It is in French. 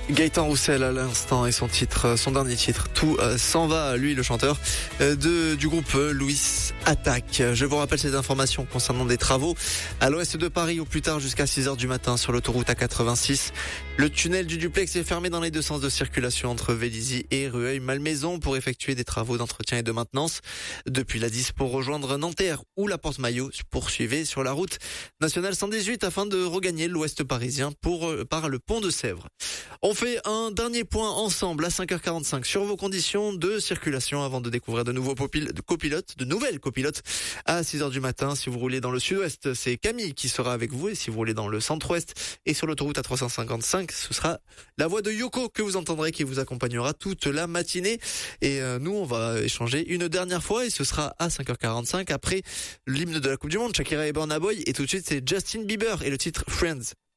Gaëtan Roussel à l'instant et son dernier titre, Tout s'en va, lui le chanteur du groupe Louis Attaque. Je vous rappelle ces informations concernant des travaux à l'ouest de Paris au plus tard jusqu'à 6h du matin sur l'autoroute A86. Le tunnel du duplex est fermé dans les deux sens de circulation entre Vélizy et Rueil-Malmaison pour effectuer des travaux d'entretien et de maintenance. Depuis la 10 pour rejoindre Nanterre ou la Porte-Maillot, poursuivez sur la route nationale 118 afin de regagner l'ouest parisien par le pont de Sèvres. On fait un dernier point ensemble à 5h45 sur vos conditions de circulation avant de découvrir de nouvelles copilotes à 6h du matin. Si vous roulez dans le sud-ouest, c'est Camille qui sera avec vous, et si vous roulez dans le centre-ouest et sur l'autoroute A355, ce sera la voix de Yoko que vous entendrez qui vous accompagnera toute la matinée. Et nous, on va échanger une dernière fois et ce sera à 5h45 après l'hymne de la Coupe du Monde, Shakira et Burna Boy. Et tout de suite, c'est Justin Bieber et le titre Friends.